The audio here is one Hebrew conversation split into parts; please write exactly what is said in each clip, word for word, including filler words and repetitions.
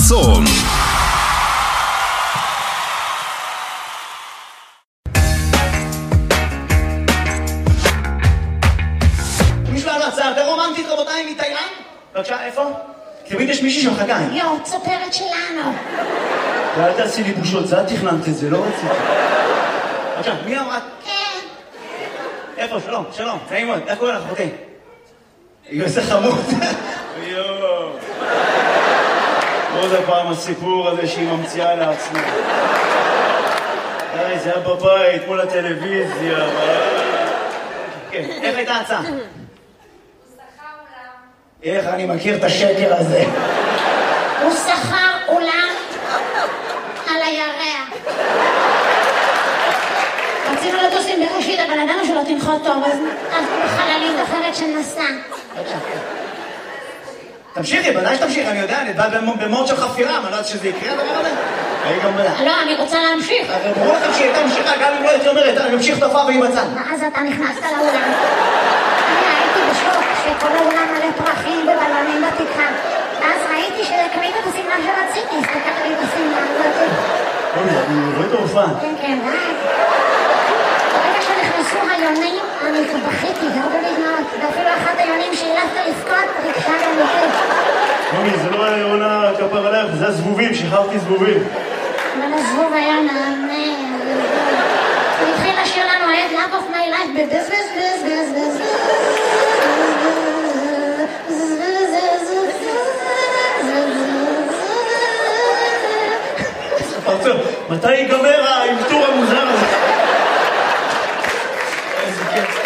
חסון. מישהו לנו הצעה יותר רומנטית, רבותיי, מתאילנד? בבקשה, איפה? תמיד יש מישהי שמחכה. יו, צופרת שלנו. ואל תעשי לי בושות, זה את תכננת את זה, לא רציתי. בבקשה, מי אמרה? כן. איפה? שלום, שלום, נעים מאוד, איך קוראים לך, אחותי? איזה חמוד. יואו. עוד הפעם הסיפור הזה שהיא ממציאה לעצמה. די, זה היה בבית, מול הטלוויזיה. כן, איך הייתה הצעה? הוא שכר אולם. איך אני מכיר את השקר הזה? הוא שכר אולם על הירח. רצינו לטוס עם בראשית, אבל ידענו שלא תנחות טוב, אז נתנו בחללית אחרת שנסע. תמשיכי, בוודאי שתמשיכי, אני יודע, אני בא במוד של חפירה, אני לא יודעת שזה יקרה הדבר הזה. לא, אני רוצה להמשיך. הרי ברור לכם שהיא הייתה ממשיכה, גם אם לא הייתי אומרת, אני ממשיך תופעה והיא בצד. ואז אתה נכנסת לאולם. אני הייתי בשוק שכל האולם מלא פרחים ובלונים בתקרה. ואז ראיתי שקנית את השמלה שרציתי, הסתכלתי את השמלה הזאת. אוי, אני רואה את ההופעה. כן, כן, ואז. ברגע שנכנסו היונים, אני בכיתי, הרבה לדמעות. ואפילו אחת היונים שהילפת לבכות, ריגשה גם אותי. מומי, זה לא היה יונה כפר עליך, זה הזבובים, שחררתי זבובים. אבל הזבוב היה נענה. הוא התחיל לשיר לנו את Love of my life בבז בז בז בז בז פרצוף, מתי ייגמר האלתור המוזר הזה? איזה כיף.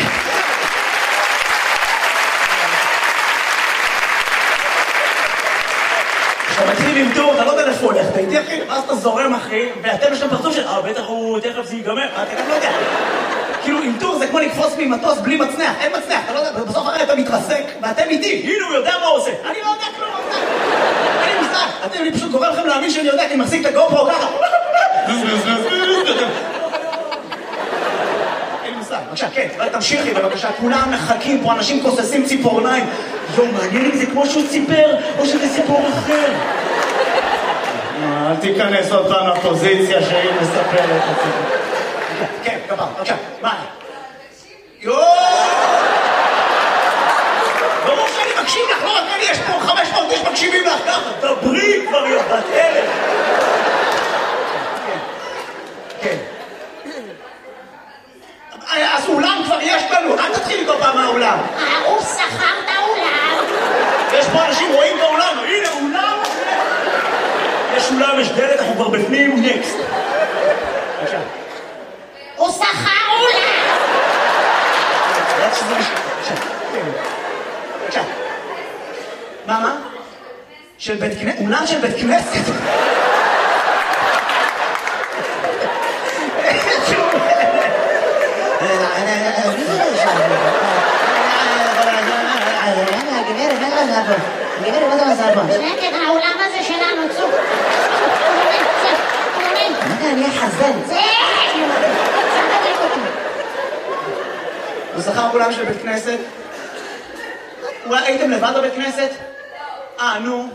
כשאתה מתחיל עם טור, אתה לא יודע איפה הולך, אתה איתי אחי, ואז אתה זורם אחי, ואתם יש להם פרצוף של, אה, בטח הוא, תכף זה ייגמר, אתה גם לא יודע. כאילו, עם טור זה כמו לקפוץ ממטוס בלי מצנח, אין מצנח, אתה לא יודע, בסוף הרי אתה מתרסק, ואתם איתי, הנה הוא יודע מה הוא עושה. אני לא יודע כלום, אני מושג, אתם, אני פשוט קורא לכם להאמין שאני יודע, כי אני מחזיק את הגופרו ככה. אין מושג, בבקשה, כן, תמשיכי בבקשה, כולם מחכים פה, אנשים כוססים ציפורניים. יום, מעניין אם זה כמו שהוא ציפר, או שזה סיפור אחר. אל תיכנס עוד פעם לפוזיציה שהיא מספרת את הסיפור. כן, כפר, בבקשה, מה? יואו! ברור שאני מקשיב לך, לא רק אני, יש פה חמש מאות איש מקשיבים לך ככה, דברי כבר יא בת אלף. כן. אז אולם כבר יש לנו, אל תתחיל איתו פעם מהאולם. הוא שכר את האולם. יש פה אנשים רואים באולם, הנה אולם. יש אולם, יש דלת, אנחנו כבר בפנים, נקסט. בבקשה. הוא שכר אולם. יודעת שזה משהו. בבקשה. בבקשה. מה, מה? של בית כנסת? אולם של בית כנסת? גברת, מה זה עזר פה? גברת, מה זה עזר פה? שקט, האולם הזה שלנו, צוק. מה זה, אני אחזן? זה! צדק אותי. הוא שכר אולם של בית כנסת? אולי הייתם לבד בבית כנסת? אה, נו.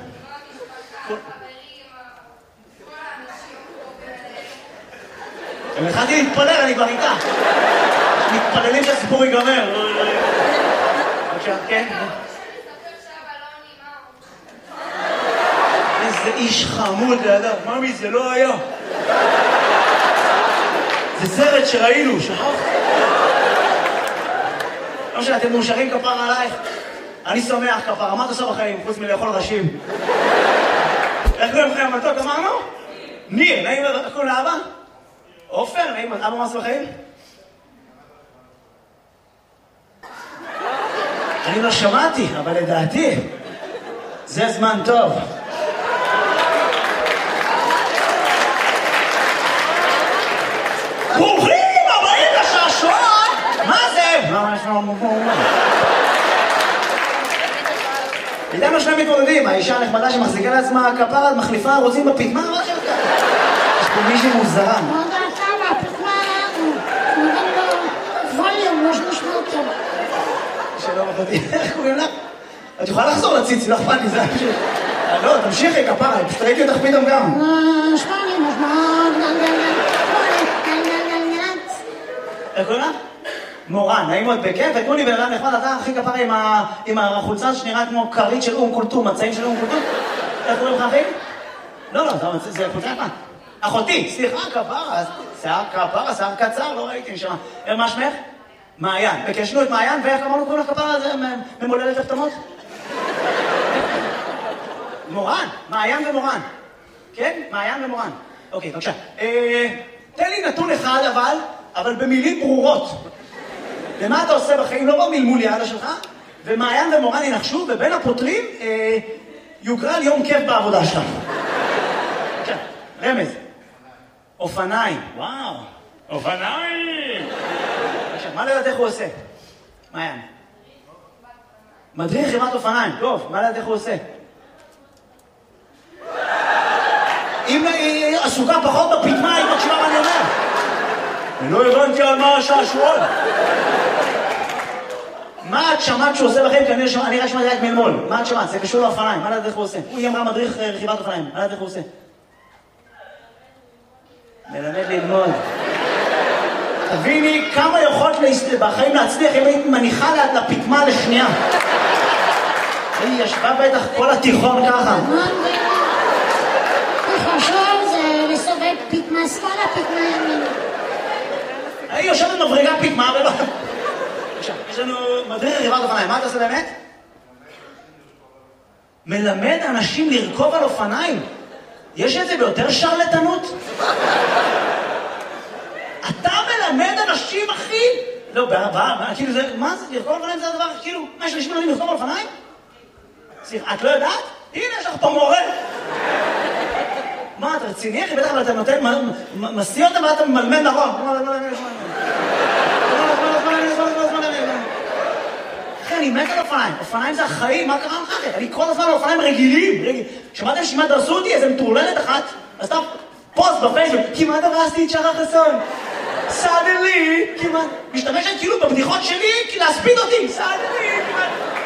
אם התחלתי להתפלל, אני כבר איתה. מתפללים שהסיפור ייגמר. בבקשה, כן? איזה איש חמוד לידיו, ממי, זה לא היה. זה סרט שראינו, שכחת? לא משנה, אתם מאושרים כפר עלייך? אני שמח כפר, מה אתה עושה בחיים, חוץ מלאכול ראשים? איך קוראים לכם המתוק, אמרנו? ניר, נעים, איך קוראים לאבא? עופר, נעים, אבא מה עושה בחיים? אני לא שמעתי, אבל לדעתי, זה זמן טוב. ברוכים הבאים לשעשועון! מה זה? מה יש לנו מובן? איתנו שני מתמודדים, האישה הנחמדה שמחזיקה לעצמה כפרה, מחליפה, רוצים בפית, מה מה שלך? יש פה מישהי מוזרה. מה דעתה מהפתמה? נותן לו ווליום, יש משמעות טוב. שלום אחותי, איך קוראים לך? את יכולה לחזור לציץ, לא אכפת לי, זה פשוט. לא, תמשיכי, כפרה, פשוט ראיתי אותך פתאום גם. איך קוראים לה? מורן, נעים מאוד בכיף, ותנו לי בן אדם נחמד, אתה הכי כפרה עם החולצה שנראה כמו כרית של אום כולתום, מצעים של אום כולתום. איך קוראים לך אחי? לא, לא, זה חולצה נחמד. אחותי, סליחה, כפרה, שיער כפרה, שיער קצר, לא ראיתי נשמע. מה שמך? מעיין. בקשנו את מעיין, ואיך אמרנו קוראים לך כפרה, זה ממולדת הפתמות? מורן, מעיין ומורן. כן? מעיין ומורן. אוקיי, בבקשה. תן לי נתון אחד אבל, אבל במילים ברורות. ומה אתה עושה בחיים? לא במלמול יעדה שלך, ומעיין ומורן ינחשו, ובין הפותרים יוגרל יום כיף בעבודה שלך. בבקשה, רמז. אופניים. וואו. אופניים! בבקשה, מה לדעת איך הוא עושה? מעיין. מדריך חברת אופניים. טוב, מה לדעת איך הוא עושה? אם היא עסוקה פחות בפתמה, היא מקשיבה מה אני אומר. אני לא הבנתי על מה השעשועון. מה את שמעת שהוא עושה לכם? כי אני רק שמעתי רק מלמול. מה את שמעת? זה קשור לאופניים. מה לדעת איך הוא עושה? הוא אמרה מדריך רכיבת אופניים. מה לדעת איך הוא עושה? מלמד ללמוד. תביני כמה יכולת בחיים להצליח אם היית מניחה לפתמה לשנייה. היא ישבה בטח כל התיכון ככה. תחשוב זה לסובב פתמה שמאלה, פתמה ימין. היא יושבת מבריגה פתמה ולא... יש לנו מדריך רכיבת אופניים. מה אתה עושה באמת? מלמד אנשים לרכוב על אופניים. יש את זה ביותר שרלטנות? אתה מלמד אנשים, אחי? לא, בעבר, כאילו זה, מה זה? לרכוב על אופניים זה הדבר, כאילו, מה יש לאנשים מלמדים לרכוב על אופניים? סליחה, את לא יודעת? הנה, יש לך פה מורה. מה, אתה רציני, אחי? בטח, אבל אתה נותן, מסיא אותם ואתה ממלמד נכון. אחי, אני מת על אופניים. אופניים זה החיים, מה קרה לך? אני כל הזמן על אופניים רגילים. שמעתם שמה דרסו אותי? איזה מטורללת אחת. אז אתה פוסט בפייסבוק, כמעט הרסתי את שחר חסון. סדלי, כמעט. משתמשת כאילו בבדיחות שלי, כי להספיד אותי. סדלי, כמעט.